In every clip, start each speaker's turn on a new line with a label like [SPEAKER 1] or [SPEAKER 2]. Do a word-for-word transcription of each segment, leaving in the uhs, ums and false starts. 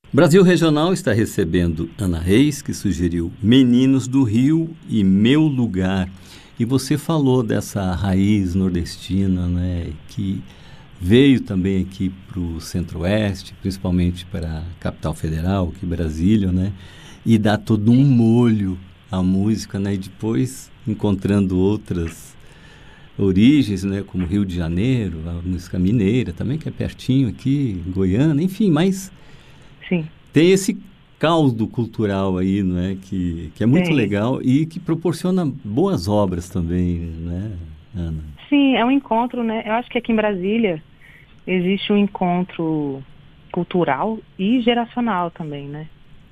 [SPEAKER 1] Brasil Regional está recebendo Ana Reis, que sugeriu Meninos do Rio e Meu Lugar. E você falou dessa raiz nordestina, né, que veio também aqui para o Centro-Oeste, principalmente para a capital federal, aqui Brasília, né, e dá todo um molho à música, né, e depois encontrando outras origens, né, como Rio de Janeiro, a música mineira também, que é pertinho aqui, Goiânia, enfim, mas
[SPEAKER 2] Sim.
[SPEAKER 1] tem esse caldo cultural aí, não é, que, que é muito
[SPEAKER 2] Tem.
[SPEAKER 1] legal e que proporciona boas obras também, né, Ana?
[SPEAKER 2] Sim, é um encontro, né? Eu acho que aqui em Brasília existe um encontro cultural e geracional também, né?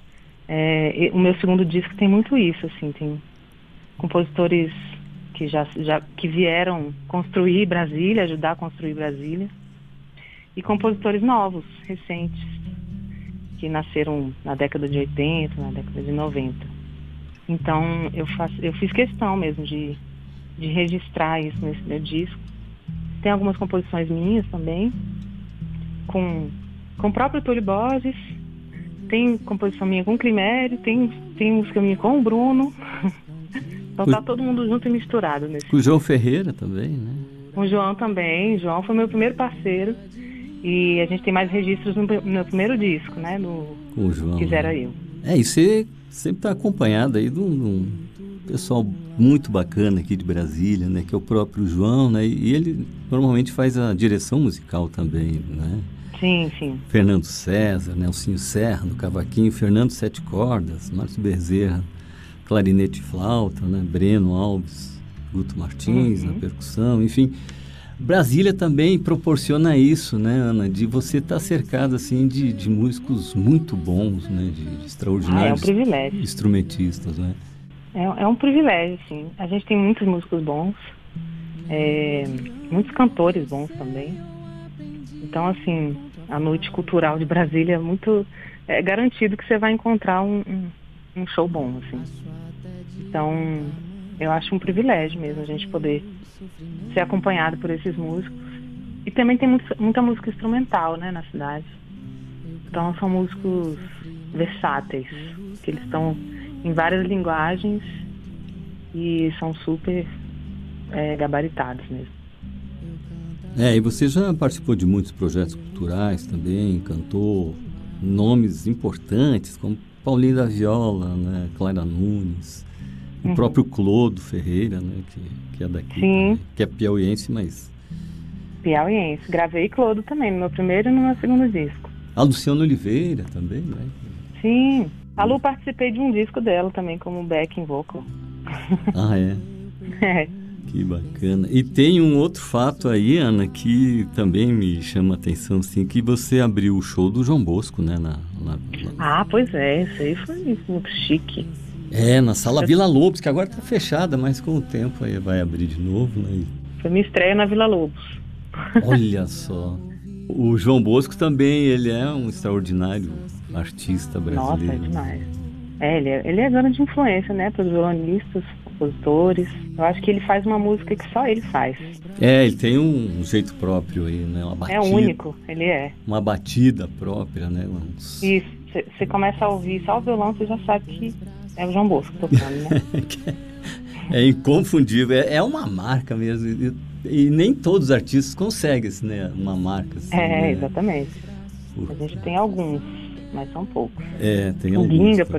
[SPEAKER 2] É, o meu segundo disco tem muito isso, assim, tem compositores que já, já que vieram construir Brasília, ajudar a construir Brasília, e compositores novos, recentes, que nasceram na década de oitenta, na década de noventa. Então, eu, faço, eu fiz questão mesmo de, de registrar isso nesse meu disco. Tem algumas composições minhas também, com, com o próprio Túlio Borges, tem composição minha com o Climério, tem, tem música minha com o Bruno. Então tá todo mundo junto e misturado nesse.
[SPEAKER 1] Com o João Ferreira também, né?
[SPEAKER 2] Com o João também. O João foi meu primeiro parceiro. E a gente tem mais registros no meu primeiro disco, né? No
[SPEAKER 1] Com o João.
[SPEAKER 2] Quisera Eu.
[SPEAKER 1] É, e você sempre está acompanhado aí de um, de um pessoal muito bacana aqui de Brasília, né? Que é o próprio João, né? E ele normalmente faz a direção musical também, né?
[SPEAKER 2] Sim, sim.
[SPEAKER 1] Fernando César, Nelsinho Serra no cavaquinho, Fernando Sete Cordas, Márcio Bezerra, clarinete e flauta, né? Breno Alves, Guto Martins
[SPEAKER 2] Uhum.
[SPEAKER 1] na percussão, enfim. Brasília também proporciona isso, né, Ana? De você estar tá cercado, assim, de, de músicos muito bons, né? De, de extraordinários
[SPEAKER 2] ah, é um privilégio.
[SPEAKER 1] instrumentistas, né?
[SPEAKER 2] É, é um privilégio, sim. A gente tem muitos músicos bons, é, muitos cantores bons também. Então, assim, a noite cultural de Brasília é muito... É garantido que você vai encontrar um, um, um show bom, assim. Então, eu acho um privilégio mesmo a gente poder ser acompanhado por esses músicos. E também tem muito, muita música instrumental, né, na cidade. Então são músicos versáteis, que eles estão em várias linguagens e são super é, gabaritados mesmo.
[SPEAKER 1] É, e você já participou de muitos projetos culturais também, cantou nomes importantes como Paulinho da Viola, né, Clara Nunes, o uhum. próprio Clodo Ferreira, né, que, que é daqui,
[SPEAKER 2] Sim.
[SPEAKER 1] que é piauiense, mas...
[SPEAKER 2] Piauiense. Gravei Clodo também, no meu primeiro e no meu segundo disco.
[SPEAKER 1] A Luciana Oliveira também, né?
[SPEAKER 2] Sim. A Lu, participei de um disco dela também, como backing vocal.
[SPEAKER 1] Ah, é?
[SPEAKER 2] É.
[SPEAKER 1] Que bacana. E tem um outro fato aí, Ana, que também me chama a atenção, assim, que você abriu o show do João Bosco, né? Na, na, na...
[SPEAKER 2] Ah, pois é. Isso aí foi muito chique.
[SPEAKER 1] É, na Sala Vila Lobos, que agora está fechada, mas com o tempo aí vai abrir de novo, né?
[SPEAKER 2] Foi minha estreia na Vila Lobos.
[SPEAKER 1] Olha só. O João Bosco também, ele é um extraordinário artista brasileiro.
[SPEAKER 2] Nossa, é demais. É, ele é, ele é grande influência, né, para os violonistas, compositores. Eu acho que ele faz uma música que só ele faz.
[SPEAKER 1] É, ele tem um jeito próprio aí, né? Uma batida,
[SPEAKER 2] é único, ele é.
[SPEAKER 1] Uma batida própria, né? Uns...
[SPEAKER 2] Isso, você começa a ouvir só o violão, você já sabe que é o João Bosco tocando, né?
[SPEAKER 1] É inconfundível, é, é uma marca mesmo. E, e nem todos os artistas conseguem, né, uma marca assim,
[SPEAKER 2] É,
[SPEAKER 1] né?
[SPEAKER 2] exatamente. A gente tem alguns, mas são poucos.
[SPEAKER 1] É, tem
[SPEAKER 2] o
[SPEAKER 1] alguns.
[SPEAKER 2] Ginga,
[SPEAKER 1] tá?
[SPEAKER 2] por